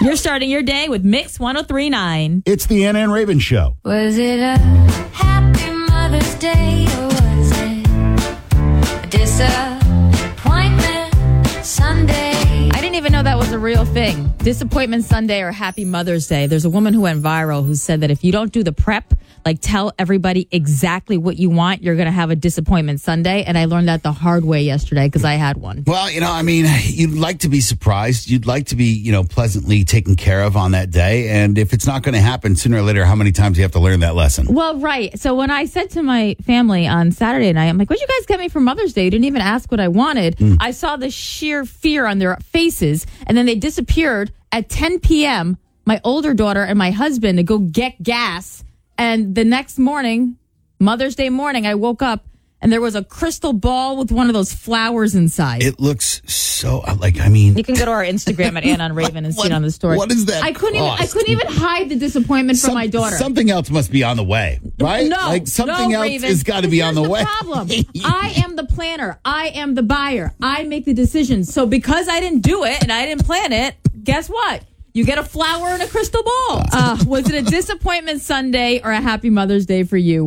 You're starting your day with Mix 103.9. It's the Anna and Raven Show. Was it a happy Mother's Day or was it a disappointment Sunday? I didn't even know that was a real thing. Disappointment Sunday or Happy Mother's Day. There's a woman who went viral who said that if you don't do the prep, like tell everybody exactly what you want, you're going to have a disappointment Sunday. And I learned that the hard way yesterday because I had one. Well, you'd like to be surprised. You'd like to be, pleasantly taken care of on that day. And if it's not going to happen sooner or later, how many times do you have to learn that lesson? Well, right. So when I said to my family on Saturday night, I'm like, what'd you guys get me for Mother's Day? You didn't even ask what I wanted. I saw the sheer fear on their faces. And then they disappeared at 10 p.m., my older daughter and my husband, to go get gas. And the next morning, Mother's Day morning, I woke up and there was a crystal ball with one of those flowers inside. It looks so You can go to our Instagram at Anna and Raven and see it on the story. What is that? I couldn't even hide the disappointment from my daughter. Something else must be on the way, right? Something else Raven. has got to be on the way. Problem. I am the planner. I am the buyer. I make the decisions. So because I didn't do it and I didn't plan it, guess what? You get a flower and a crystal ball. Was it a disappointment Sunday or a happy Mother's Day for you?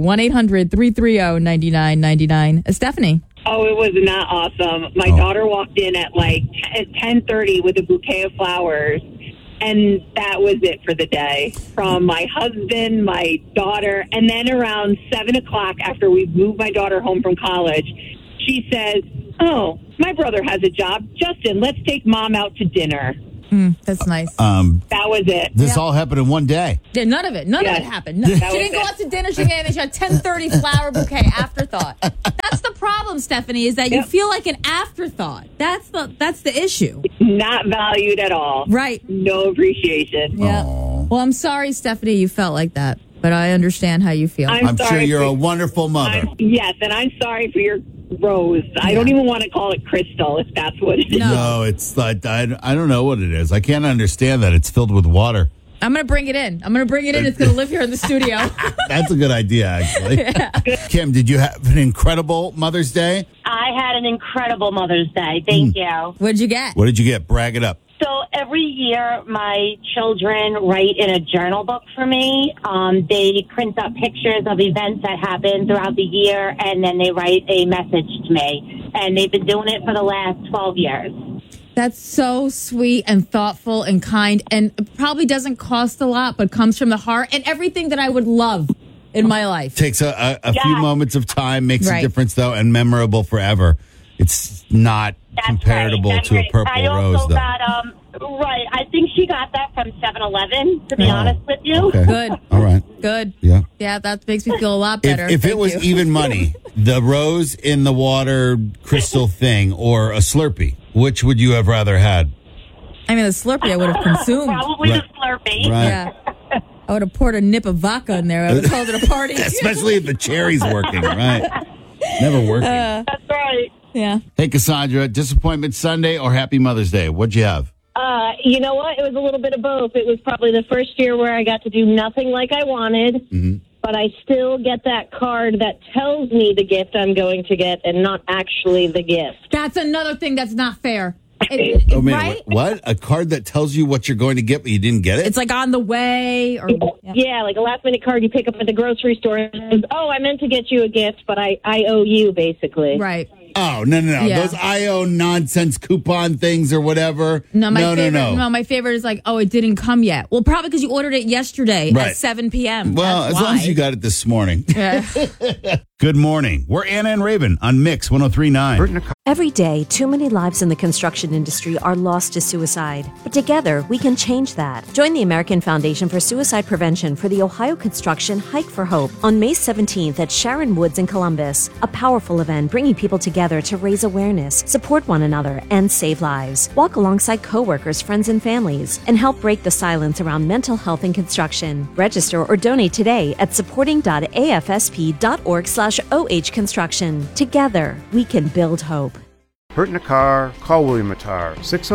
1-800-330-9999. Stephanie. Oh, it was not awesome. My daughter walked in at 10:30 with a bouquet of flowers, and that was it for the day. From my husband, my daughter, and then around 7 o'clock after we moved my daughter home from college, she says, "Oh, my brother has a job. Justin, let's take Mom out to dinner." That's nice. That was it. This all happened in one day. Yeah, none of it happened. No, she didn't go out to dinner. She had a 10:30 flower bouquet afterthought. That's the problem, Stephanie, is that you feel like an afterthought. That's the issue. Not valued at all. Right. No appreciation. Yeah. Well, I'm sorry, Stephanie, you felt like that, but I understand how you feel. I'm sure you're a wonderful mother. Yes, and I'm sorry for your rose. I don't even want to call it crystal if that's what it is. No, it's like, I don't know what it is. I can't understand that. It's filled with water. I'm going to bring it in. It's going to live here in the studio. That's a good idea, actually. Yeah. Kim, did you have an incredible Mother's Day? I had an incredible Mother's Day. Thank you. What'd you get? What did you get? Brag it up. So every year, my children write in a journal book for me. They print up pictures of events that happen throughout the year, and then they write a message to me. And they've been doing it for the last 12 years. That's so sweet and thoughtful and kind, and it probably doesn't cost a lot, but comes from the heart, and everything that I would love in my life. Takes a few moments of time, makes a difference, though, and memorable forever. It's not comparable to a purple rose, though. I think she got that from 7-Eleven, to be honest with you. Okay. Good. All right. Good. Yeah. Yeah, that makes me feel a lot better. If it was even money, the rose in the water crystal thing or a Slurpee, which would you have rather had? I mean, the Slurpee I would have consumed. Probably the Slurpee. Right. Yeah. I would have poured a nip of vodka in there. I would have called it a party. Especially if the cherry's working, right? Never working. That's right. Yeah. Hey, Cassandra, disappointment Sunday or Happy Mother's Day? What'd you have? You know what? It was a little bit of both. It was probably the first year where I got to do nothing like I wanted, but I still get that card that tells me the gift I'm going to get and not actually the gift. That's another thing that's not fair. Right? What? A card that tells you what you're going to get, but you didn't get it? It's like on the way. Or Yeah, like a last-minute card you pick up at the grocery store and says, oh, I meant to get you a gift, but I owe you, basically. Right. Oh, no. Yeah. Those IO nonsense coupon things or whatever. No, my favorite is like, oh, it didn't come yet. Well, probably because you ordered it yesterday at 7 p.m. Well, That's as long as you got it this morning. Yeah. Good morning. We're Anna and Raven on Mix 103.9. Every day, too many lives in the construction industry are lost to suicide. But together, we can change that. Join the American Foundation for Suicide Prevention for the Ohio Construction Hike for Hope on May 17th at Sharon Woods in Columbus. A powerful event bringing people together to raise awareness, support one another, and save lives. Walk alongside coworkers, friends, and families, and help break the silence around mental health in construction. Register or donate today at supporting.afsp.org/OH Construction. Together, we can build hope. Hurt in a car? Call William Attar,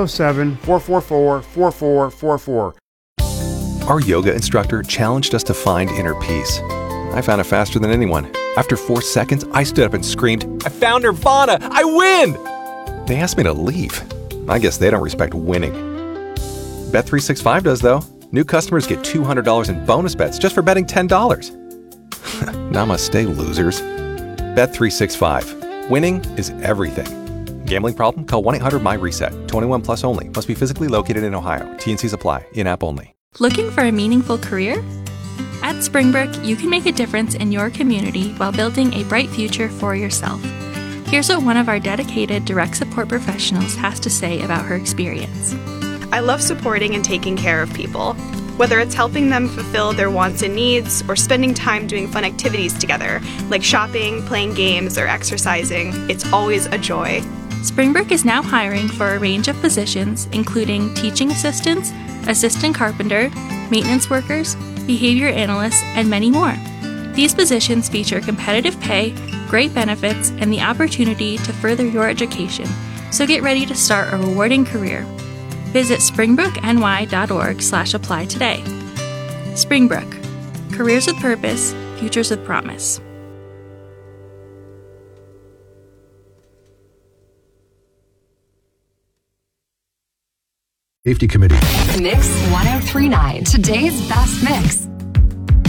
607-444-4444. Our yoga instructor challenged us to find inner peace. I found it faster than anyone. After 4 seconds, I stood up and screamed, I found Nirvana! I win! They asked me to leave. I guess they don't respect winning. Bet365 does, though. New customers get $200 in bonus bets just for betting $10. Namaste, losers. Bet365. Winning is everything. Gambling problem? Call 1-800-MY-RESET. 21 plus only. Must be physically located in Ohio. T&Cs apply. In-app only. Looking for a meaningful career? At Springbrook, you can make a difference in your community while building a bright future for yourself. Here's what one of our dedicated direct support professionals has to say about her experience. I love supporting and taking care of people. Whether it's helping them fulfill their wants and needs or spending time doing fun activities together, like shopping, playing games, or exercising, it's always a joy. Springbrook is now hiring for a range of positions, including teaching assistants, assistant carpenter, maintenance workers, behavior analysts, and many more. These positions feature competitive pay, great benefits, and the opportunity to further your education, so get ready to start a rewarding career. Visit springbrookny.org/apply today. Springbrook. Careers with purpose, futures with promise. Safety Committee. Mix 1039, today's best mix.